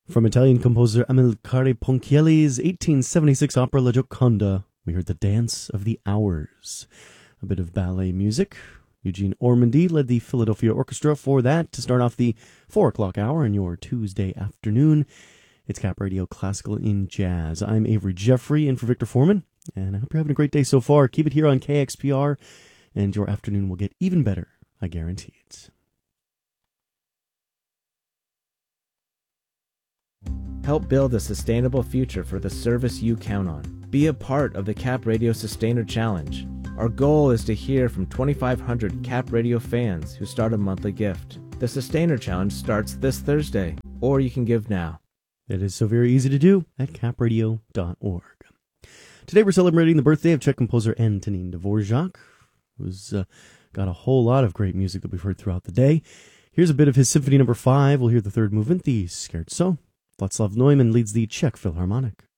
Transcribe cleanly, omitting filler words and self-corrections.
From Italian composer Amilcare Ponchielli's 1876 opera La Gioconda, we heard The Dance of the Hours. A bit of ballet music. Eugene Ormandy led the Philadelphia Orchestra for that to start off the 4 o'clock hour on your Tuesday afternoon. It's Cap Radio Classical in Jazz. I'm Avery Jeffrey in for Victor Foreman, and I hope you're having a great day so far. Keep it here on KXPR, and your afternoon will get even better. I guarantee it. Help build a sustainable future for the service you count on. Be a part of the Cap Radio Sustainer Challenge. Our goal is to hear from 2,500 Cap Radio fans who start a monthly gift. The Sustainer Challenge starts this Thursday, or you can give now. It is so very easy to do at capradio.org. Today we're celebrating the birthday of Czech composer Antonín Dvořák, who's got a whole lot of great music that we've heard throughout the day. Here's a bit of his Symphony No. 5. We'll hear the third movement, the Scherzo. Václav Neumann leads the Czech Philharmonic.